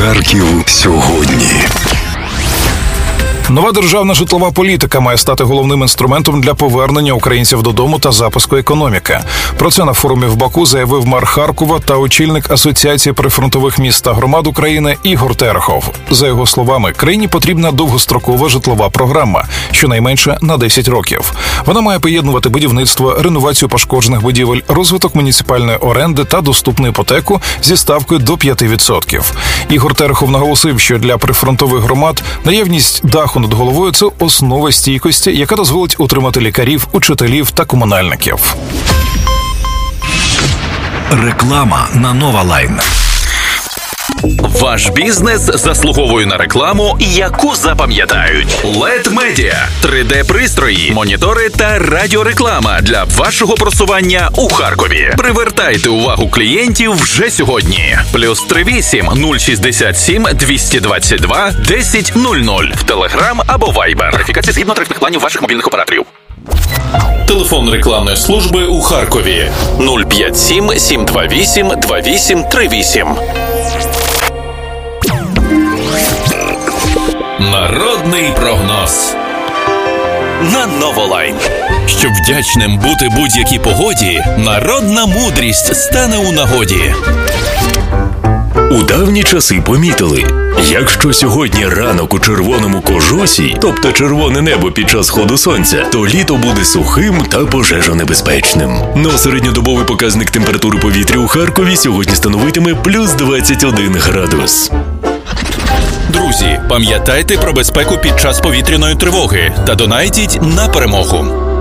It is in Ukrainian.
Харків сьогодні. Нова державна житлова політика має стати головним інструментом для повернення українців додому та запуску економіки. Про це на форумі в Баку заявив мер Харкова та очільник Асоціації прифронтових міст та громад України Ігор Терехов. За його словами, країні потрібна довгострокова житлова програма, щонайменше на 10 років. Вона має поєднувати будівництво, реновацію пошкоджених будівель, розвиток муніципальної оренди та доступну іпотеку зі ставкою до 5%. Ігор Терехов наголосив, що для прифронтових громад наявність даху над головою – це основа стійкості, яка дозволить утримати лікарів, учителів та комунальників. Реклама на Нова Лайн. Ваш бізнес заслуговує на рекламу, яку запам'ятають. LED Media – 3D-пристрої, монітори та радіореклама для вашого просування у Харкові. Привертайте увагу клієнтів вже сьогодні. +38 067 222 1000 в Telegram або Viber. Верифікація згідно тарифних планів ваших мобільних операторів. Телефон рекламної служби у Харкові 057 728 2838. Народний прогноз на Новолайн. Щоб вдячним бути будь-якій погоді, народна мудрість стане у нагоді. У давні часи помітили, якщо сьогодні ранок у червоному кожусі, тобто червоне небо під час сходу сонця, то літо буде сухим та пожежонебезпечним. Но середньодобовий показник температури повітря у Харкові сьогодні становитиме +21 градус. Друзі, пам'ятайте про безпеку під час повітряної тривоги та донайтіть на перемогу.